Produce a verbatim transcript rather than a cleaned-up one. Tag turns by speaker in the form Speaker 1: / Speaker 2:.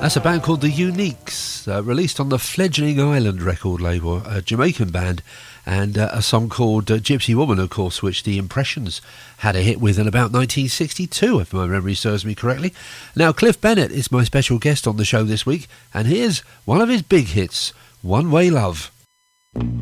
Speaker 1: That's a band called The Uniques, uh, released on the Fledgling Island record label, a Jamaican band, and uh, a song called uh, Gypsy Woman, of course, which the Impressions had a hit with in about nineteen sixty-two, if my memory serves me correctly. Now, Cliff Bennett is my special guest on the show this week, and here's one of his big hits, One Way Love.